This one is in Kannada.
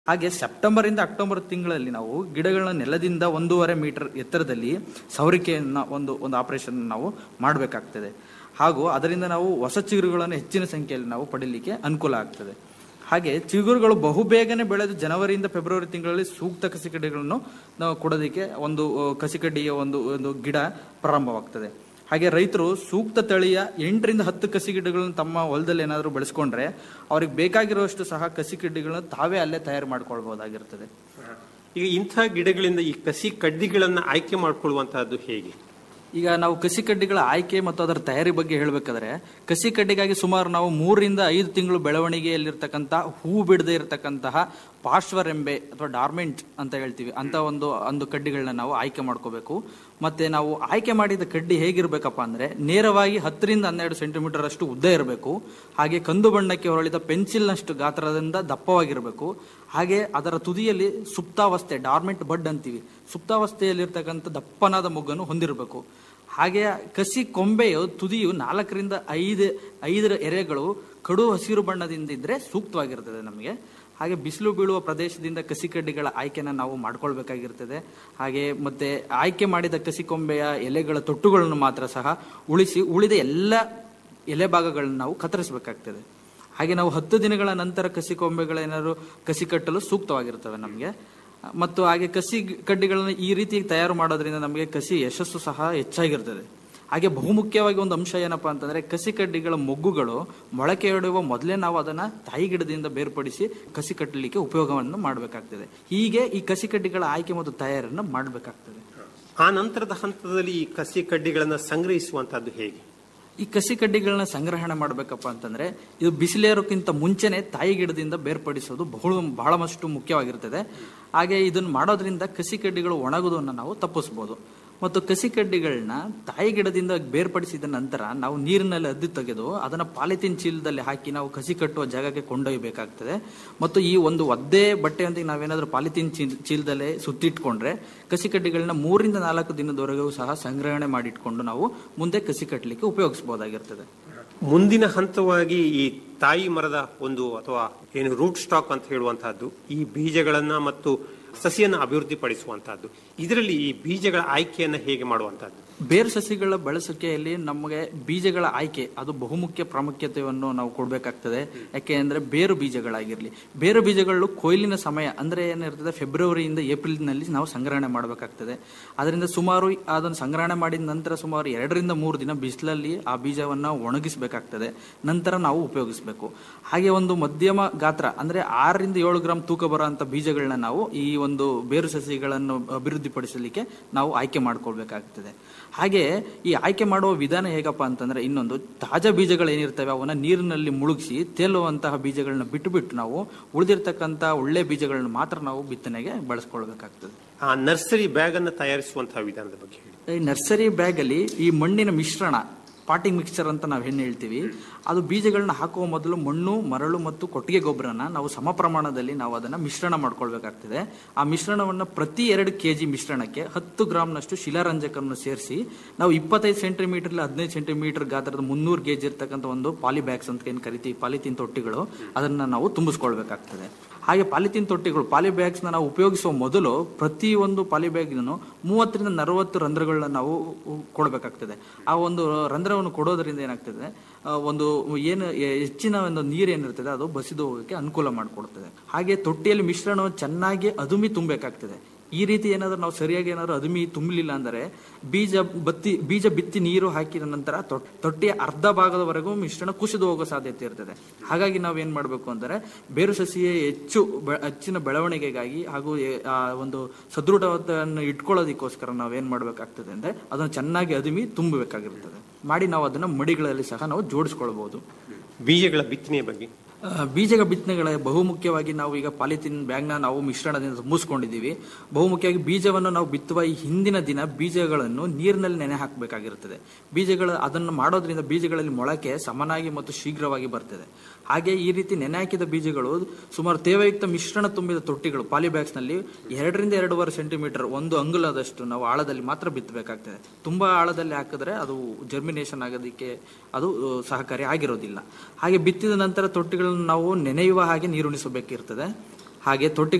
ಹಾಗೆ ಸೆಪ್ಟೆಂಬರ್ ಇಂದ ಅಕ್ಟೋಬರ್ ತಿಂಗಳಲ್ಲಿ ನಾವು ಗಿಡಗಳನ್ನ ನೆಲದಿಂದ 1.5 ಮೀಟರ್ ಎತ್ತರದಲ್ಲಿ ಸವರಿಕೆಯನ್ನ ಒಂದು ಆಪರೇಷನ್ ನಾವು ಮಾಡಬೇಕಾಗ್ತದೆ. ಹಾಗೂ ಅದರಿಂದ ನಾವು ಹೊಸ ಚಿಗುರುಗಳನ್ನು ಹೆಚ್ಚಿನ ಸಂಖ್ಯೆಯಲ್ಲಿ ನಾವು ಪಡೀಲಿಕ್ಕೆ ಅನುಕೂಲ ಆಗ್ತದೆ. ಹಾಗೆ ಚಿಗುರುಗಳು ಬಹುಬೇಗನೆ ಬೆಳೆದು ಜನವರಿಯಿಂದ ಫೆಬ್ರವರಿ ತಿಂಗಳಲ್ಲಿ ಸೂಕ್ತ ಕಸಿಕಡ್ಡಿಗಳನ್ನು ನಾವು ಕೊಡೋದಕ್ಕೆ ಒಂದು ಕಸಿಕಡ್ಡಿಯ ಒಂದು ಗಿಡ ಪ್ರಾರಂಭವಾಗ್ತದೆ. ಹಾಗೆ ರೈತರು ಸೂಕ್ತ ತಳಿಯ 8ರಿಂದ 10 ಕಸಿಕಡ್ಡಿಗಳನ್ನು ತಮ್ಮ ಹೊಲದಲ್ಲಿ ಏನಾದರೂ ಬೆಳೆಸ್ಕೊಂಡ್ರೆ ಅವ್ರಿಗೆ ಬೇಕಾಗಿರುವಷ್ಟು ಸಹ ಕಸಿಕಡ್ಡಿಗಳನ್ನು ತಾವೇ ಅಲ್ಲೇ ತಯಾರು ಮಾಡ್ಕೊಳ್ಬಹುದಾಗಿರ್ತದೆ. ಈಗ ಇಂಥ ಗಿಡಗಳಿಂದ ಈ ಕಸಿ ಕಡ್ಡಿಗಳನ್ನು ಆಯ್ಕೆ ಮಾಡಿಕೊಳ್ಳುವಂತಹದ್ದು ಹೇಗೆ? ಈಗ ನಾವು ಕಸಿ ಕಡ್ಡಿಗಳ ಆಯ್ಕೆ ಮತ್ತು ಅದರ ತಯಾರಿ ಬಗ್ಗೆ ಹೇಳಬೇಕಾದ್ರೆ, ಕಸಿ ಕಡ್ಡಿಗಾಗಿ ಸುಮಾರು ನಾವು 3ರಿಂದ 5 ತಿಂಗಳು ಬೆಳವಣಿಗೆಯಲ್ಲಿರ್ತಕ್ಕಂಥ ಹೂ ಬಿಡದೇ ಇರತಕ್ಕಂತಹ ಪಾರ್ಶ್ವರೆಂಬೆ ಅಥವಾ ಡಾರ್ಮೆಂಟ್ ಅಂತ ಹೇಳ್ತೀವಿ ಅಂತ ಒಂದು ಕಡ್ಡಿಗಳನ್ನ ನಾವು ಆಯ್ಕೆ ಮಾಡ್ಕೋಬೇಕು. ಮತ್ತೆ ನಾವು ಆಯ್ಕೆ ಮಾಡಿದ ಕಡ್ಡಿ ಹೇಗಿರ್ಬೇಕಪ್ಪ ಅಂದ್ರೆ, ನೇರವಾಗಿ 10ರಿಂದ 12 ಸೆಂಟಿಮೀಟರ್ ಅಷ್ಟು ಉದ್ದ ಇರಬೇಕು. ಹಾಗೆ ಕಂದು ಬಣ್ಣಕ್ಕೆ ಹೊರಳಿದ ಪೆನ್ಸಿಲ್ನಷ್ಟು ಗಾತ್ರದಿಂದ ದಪ್ಪವಾಗಿರಬೇಕು. ಹಾಗೆ ಅದರ ತುದಿಯಲ್ಲಿ ಸುಪ್ತಾವಸ್ಥೆ, ಡಾರ್ಮೆಂಟ್ ಬಡ್ ಅಂತೀವಿ, ಸುಪ್ತಾವಸ್ಥೆಯಲ್ಲಿರ್ತಕ್ಕಂಥ ದಪ್ಪನಾದ ಮೊಗ್ಗನ್ನು ಹೊಂದಿರಬೇಕು. ಹಾಗೆ ಕಸಿ ಕೊಂಬೆಯ ತುದಿಯು 4ರಿಂದ 5 ಎರೆಗಳು ಕಡು ಹಸಿರು ಬಣ್ಣದಿಂದ ಇದ್ರೆ ಸೂಕ್ತವಾಗಿರ್ತದೆ ನಮಗೆ. ಹಾಗೆ ಬಿಸಿಲು ಬೀಳುವ ಪ್ರದೇಶದಿಂದ ಕಸಿ ಕಡ್ಡಿಗಳ ಆಯ್ಕೆನ ನಾವು ಮಾಡ್ಕೊಳ್ಬೇಕಾಗಿರ್ತದೆ. ಹಾಗೆ ಮತ್ತೆ ಆಯ್ಕೆ ಮಾಡಿದ ಕಸಿ ಕೊಂಬೆಯ ಎಲೆಗಳ ತೊಟ್ಟುಗಳನ್ನು ಮಾತ್ರ ಸಹ ಉಳಿದ ಎಲ್ಲ ಎಲೆ ಭಾಗಗಳನ್ನು ನಾವು ಕತ್ತರಿಸಬೇಕಾಗ್ತದೆ. ಹಾಗೆ ನಾವು 10 ದಿನಗಳ ನಂತರ ಕಸಿ ಕೊಂಬೆಗಳೇನಾದ್ರು ಕಸಿ ಕಟ್ಟಲು ಸೂಕ್ತವಾಗಿರ್ತವೆ ನಮಗೆ. ಮತ್ತು ಹಾಗೆ ಕಸಿ ಕಡ್ಡಿಗಳನ್ನು ಈ ರೀತಿ ತಯಾರು ಮಾಡೋದ್ರಿಂದ ನಮಗೆ ಕಸಿ ಯಶಸ್ಸು ಸಹ ಹೆಚ್ಚಾಗಿರ್ತದೆ. ಹಾಗೆ ಬಹುಮುಖ್ಯವಾಗಿ ಒಂದು ಅಂಶ ಏನಪ್ಪಾ ಅಂತಂದ್ರೆ, ಕಸಿ ಕಡ್ಡಿಗಳ ಮೊಗ್ಗುಗಳು ಮೊಳಕೆಯೊಡೆಯುವ ಮೊದಲೇ ನಾವು ಅದನ್ನ ತಾಯಿ ಗಿಡದಿಂದ ಬೇರ್ಪಡಿಸಿ ಕಸಿ ಕಟ್ಟಲಿಕ್ಕೆ ಉಪಯೋಗವನ್ನು ಮಾಡಬೇಕಾಗ್ತದೆ. ಹೀಗೆ ಈ ಕಸಿ ಕಡ್ಡಿಗಳ ಆಯ್ಕೆ ಮತ್ತು ತಯಾರಿಯನ್ನು ಮಾಡಬೇಕಾಗ್ತದೆ. ಆ ನಂತರದ ಹಂತದಲ್ಲಿ ಈ ಕಸಿ ಕಡ್ಡಿಗಳನ್ನು ಸಂಗ್ರಹಿಸುವಂತಹದ್ದು ಹೇಗೆ? ಈ ಕಸಿ ಕಡ್ಡಿಗಳನ್ನ ಸಂಗ್ರಹಣೆ ಮಾಡಬೇಕಪ್ಪ ಅಂತಂದ್ರೆ, ಇದು ಬಿಸಿಲೇರೋಕ್ಕಿಂತ ಮುಂಚೆನೆ ತಾಯಿ ಗಿಡದಿಂದ ಬೇರ್ಪಡಿಸೋದು ಬಹಳಷ್ಟು ಮುಖ್ಯವಾಗಿರ್ತದೆ. ಹಾಗೆ ಇದನ್ನು ಮಾಡೋದ್ರಿಂದ ಕಸಿ ಕಡ್ಡಿಗಳು ಒಣಗುವುದನ್ನು ನಾವು ತಪ್ಪಿಸಬಹುದು. ಮತ್ತು ಕಸಿ ಕಡ್ಡಿಗಳನ್ನ ತಾಯಿ ಗಿಡದಿಂದ ಬೇರ್ಪಡಿಸಿದ ನಂತರ ನಾವು ನೀರಿನಲ್ಲಿ ಅದ್ದಿ ತೆಗೆದು ಅದನ್ನ ಪಾಲಿಥೀನ್ ಚೀಲದಲ್ಲಿ ಹಾಕಿ ನಾವು ಕಸಿ ಕಟ್ಟುವ ಜಾಗಕ್ಕೆ ಕೊಂಡೊಯ್ಯಬೇಕಾಗ್ತದೆ. ಮತ್ತು ಈ ಒಂದು ಒದ್ದೆ ಬಟ್ಟೆಯೊಂದಿಗೆ ನಾವೇನಾದ್ರೂ ಪಾಲಿಥೀನ್ ಚೀಲದಲ್ಲೇ ಸುತ್ತಿಟ್ಕೊಂಡ್ರೆ ಕಸಿ ಕಡ್ಡಿಗಳನ್ನ 3ರಿಂದ 4 ದಿನದವರೆಗೂ ಸಹ ಸಂಗ್ರಹಣೆ ಮಾಡಿಟ್ಕೊಂಡು ನಾವು ಮುಂದೆ ಕಸಿ ಕಟ್ಟಲಿಕ್ಕೆ ಉಪಯೋಗಿಸಬಹುದಾಗಿರ್ತದೆ. ಮುಂದಿನ ಹಂತವಾಗಿ ಈ ತಾಯಿ ಮರದ ಅಥವಾ ರೂಟ್ ಸ್ಟಾಕ್ ಅಂತ ಹೇಳುವಂತಹದ್ದು, ಈ ಬೀಜಗಳನ್ನ ಮತ್ತು ಸಸಿಯನ್ನು ಅಭಿವೃದ್ಧಿಪಡಿಸುವಂತಹದ್ದು, ಇದರಲ್ಲಿ ಈ ಬೀಜಗಳ ಆಯ್ಕೆಯನ್ನು ಹೇಗೆ ಮಾಡುವಂತಹದ್ದು? ಬೇರು ಸಸಿಗಳ ಬಳಸಿಕೆಯಲ್ಲಿ ನಮಗೆ ಬೀಜಗಳ ಆಯ್ಕೆ ಅದು ಬಹುಮುಖ್ಯ ಪ್ರಾಮುಖ್ಯತೆಯನ್ನು ನಾವು ಕೊಡಬೇಕಾಗ್ತದೆ. ಯಾಕೆ ಅಂದ್ರೆ ಬೇರು ಬೀಜಗಳಾಗಿರ್ಲಿ, ಬೇರು ಬೀಜಗಳು ಕೊಯ್ಲಿನ ಸಮಯ ಅಂದ್ರೆ ಏನಿರ್ತದೆ, ಫೆಬ್ರವರಿಯಿಂದ ಏಪ್ರಿಲ್ನಲ್ಲಿ ನಾವು ಸಂಗ್ರಹಣೆ ಮಾಡಬೇಕಾಗ್ತದೆ. ಅದರಿಂದ ಸುಮಾರು ಅದನ್ನು ಸಂಗ್ರಹಣೆ ಮಾಡಿದ ನಂತರ ಸುಮಾರು 2ರಿಂದ 3 ದಿನ ಬಿಸಿಲಲ್ಲಿ ಆ ಬೀಜವನ್ನ ಒಣಗಿಸಬೇಕಾಗ್ತದೆ. ನಂತರ ನಾವು ಉಪಯೋಗಿಸಬೇಕು. ಹಾಗೆ ಒಂದು ಮಧ್ಯಮ ಗಾತ್ರ ಅಂದ್ರೆ 6ರಿಂದ 7 ಗ್ರಾಂ ತೂಕ ಬರುವಂತ ಬೀಜಗಳನ್ನ ನಾವು ಈ ಒಂದು ಬೇರು ಸಸಿಗಳನ್ನು ಅಭಿವೃದ್ಧಿಪಡಿಸಲಿಕ್ಕೆ ನಾವು ಆಯ್ಕೆ ಮಾಡ್ಕೊಳ್ಬೇಕಾಗ್ತದೆ. ಹಾಗೆ ಈ ಆಯ್ಕೆ ಮಾಡುವ ವಿಧಾನ ಹೇಗಪ್ಪ ಅಂತಂದ್ರೆ, ಇನ್ನೊಂದು ತಾಜಾ ಬೀಜಗಳು ಏನಿರ್ತವೆ ಅವನ್ನ ನೀರಿನಲ್ಲಿ ಮುಳುಗಿಸಿ ತೇಲುವಂತಹ ಬೀಜಗಳನ್ನ ಬಿಟ್ಟು ನಾವು ಉಳಿದಿರ್ತಕ್ಕಂಥ ಒಳ್ಳೆ ಬೀಜಗಳನ್ನ ಮಾತ್ರ ನಾವು ಬಿತ್ತನೆಗೆ ಬಳಸ್ಕೊಳ್ಬೇಕಾಗ್ತದೆ. ಆ ನರ್ಸರಿ ಬ್ಯಾಗ್ ಅನ್ನು ತಯಾರಿಸುವಂತಹ ವಿಧಾನದ ಬಗ್ಗೆ ಹೇಳಿ. ಈ ನರ್ಸರಿ ಬ್ಯಾಗ್ ಅಲ್ಲಿ ಈ ಮಣ್ಣಿನ ಮಿಶ್ರಣ, ಪಾಟಿಂಗ್ ಮಿಕ್ಸ್ಚರ್ ಅಂತ ನಾವು ಹೇಳ್ತೀವಿ, ಅದು ಬೀಜಗಳನ್ನ ಹಾಕುವ ಮೊದಲು ಮಣ್ಣು, ಮರಳು ಮತ್ತು ಕೊಟ್ಟಿಗೆ ಗೊಬ್ಬರನ ನಾವು ಸಮ ಪ್ರಮಾಣದಲ್ಲಿ ನಾವು ಅದನ್ನ ಮಿಶ್ರಣ ಮಾಡ್ಕೊಳ್ಬೇಕಾಗ್ತದೆ. ಆ ಮಿಶ್ರಣವನ್ನು ಪ್ರತಿ 2 kg ಮಿಶ್ರಣಕ್ಕೆ 10 ಗ್ರಾಂನಷ್ಟು ಶಿಲಾರಂಜಕವನ್ನು ಸೇರಿಸಿ ನಾವು 25 ಸೆಂಟಿಮೀಟರ್ 15 ಸೆಂಟಿಮೀಟರ್ ಗಾತ್ರದ 300 kg ಇರ್ತಕ್ಕಂಥ ಒಂದು ಪಾಲಿ ಬ್ಯಾಗ್ಸ್ ಅಂತ ಏನ್ ಕರಿತೀವಿ, ಪಾಲಿಥೀನ್ ತೊಟ್ಟಿಗಳು, ಅದನ್ನ ನಾವು ತುಂಬಿಸ್ಕೊಳ್ಬೇಕಾಗ್ತದೆ. ಹಾಗೆ ಪಾಲಿಥೀನ್ ತೊಟ್ಟಿಗಳು, ಪಾಲಿ ಬ್ಯಾಗ್ಸ್ ನಾವು ಉಪಯೋಗಿಸುವ ಮೊದಲು ಪ್ರತಿ ಒಂದು ಪಾಲಿ ಬ್ಯಾಗ್ನು 30ರಿಂದ 40 ರಂಧ್ರಗಳನ್ನ ನಾವು ಕೊಡಬೇಕಾಗ್ತದೆ. ಆ ಒಂದು ರಂಧ್ರವನ್ನು ಕೊಡೋದ್ರಿಂದ ಏನಾಗ್ತದೆ, ಒಂದು ಹೆಚ್ಚಿನ ಒಂದು ನೀರು ಏನಿರ್ತದೆ ಅದು ಬಸಿದು ಹೋಗೋಕೆ ಅನುಕೂಲ ಮಾಡಿಕೊಡ್ತದೆ. ಹಾಗೆ ತೊಟ್ಟಿಯಲ್ಲಿ ಮಿಶ್ರಣವನ್ನು ಚೆನ್ನಾಗಿ ಅದುಮಿ ತುಂಬಬೇಕಾಗ್ತದೆ. ಈ ರೀತಿ ಏನಾದ್ರೂ ನಾವು ಸರಿಯಾಗಿ ಏನಾದ್ರು ಅದುಮಿ ತುಂಬಲಿಲ್ಲ ಅಂದರೆ ಬೀಜ ಬಿತ್ತಿ ನೀರು ಹಾಕಿದ ನಂತರ ತೊಟ್ಟಿಯ ಅರ್ಧ ಭಾಗದವರೆಗೂ ಮಿಶ್ರಣ ಕುಸಿದು ಹೋಗೋ ಸಾಧ್ಯತೆ ಇರ್ತದೆ. ಹಾಗಾಗಿ ನಾವೇನ್ ಮಾಡಬೇಕು ಅಂದರೆ, ಬೇರು ಸಸಿಯ ಹೆಚ್ಚಿನ ಬೆಳವಣಿಗೆಗಾಗಿ ಹಾಗೂ ಒಂದು ಸದೃಢವನ್ನು ಇಟ್ಕೊಳ್ಳೋದಕ್ಕೋಸ್ಕರ ನಾವೇನ್ ಮಾಡಬೇಕಾಗ್ತದೆ ಅಂದ್ರೆ ಅದನ್ನು ಚೆನ್ನಾಗಿ ಅದುಮಿ ತುಂಬಬೇಕಾಗಿರ್ತದೆ. ಮಾಡಿ ನಾವು ಅದನ್ನ ಮಡಿಗಳಲ್ಲಿ ಸಹ ನಾವು ಜೋಡಿಸ್ಕೊಳ್ಬಹುದು. ಬೀಜಗಳ ಬಿತ್ತನೆಯ ಬಗ್ಗೆ, ಬೀಜಗಳ ಬಿತ್ತನೆಗಳ ಬಹುಮುಖ್ಯವಾಗಿ ನಾವು ಈಗ ಪಾಲಿಥೀನ್ ಬ್ಯಾಗ್ನ ನಾವು ಮಿಶ್ರಣದಿಂದ ತುಂಬಿಸ್ಕೊಂಡಿದ್ದೀವಿ. ಬಹುಮುಖ್ಯವಾಗಿ ಬೀಜವನ್ನು ನಾವು ಬಿತ್ತುವ ಈ ಹಿಂದಿನ ದಿನ ಬೀಜಗಳನ್ನು ನೀರಿನಲ್ಲಿ ನೆನೆ ಹಾಕಬೇಕಾಗಿರುತ್ತದೆ. ಅದನ್ನು ಮಾಡೋದ್ರಿಂದ ಬೀಜಗಳಲ್ಲಿ ಮೊಳಕೆ ಸಮನಾಗಿ ಮತ್ತು ಶೀಘ್ರವಾಗಿ ಬರ್ತದೆ. ಹಾಗೆ ಈ ರೀತಿ ನೆನೆ ಹಾಕಿದ ಬೀಜಗಳು ಸುಮಾರು ತೇವಯುಕ್ತ ಮಿಶ್ರಣ ತುಂಬಿದ ತೊಟ್ಟಿಗಳು ಪಾಲಿಬ್ಯಾಗ್ಸ್ ನಲ್ಲಿ 2ರಿಂದ 2.5 ಸೆಂಟಿಮೀಟರ್, 1 ಅಂಗುಲದಷ್ಟು ನಾವು ಆಳದಲ್ಲಿ ಮಾತ್ರ ಬಿತ್ತಬೇಕಾಗ್ತದೆ. ತುಂಬಾ ಆಳದಲ್ಲಿ ಹಾಕಿದ್ರೆ ಅದು ಜರ್ಮಿನೇಷನ್ ಆಗೋದಕ್ಕೆ ಅದು ಸಹಕಾರಿ ಆಗಿರೋದಿಲ್ಲ. ಹಾಗೆ ಬಿತ್ತಿದ ನಂತರ ತೊಟ್ಟಿಗಳನ್ನು ನಾವು ನೆನೆಯುವ ಹಾಗೆ ನೀರುಣಿಸಬೇಕಿರ್ತದೆ. ಹಾಗೆ ತೊಟ್ಟಿ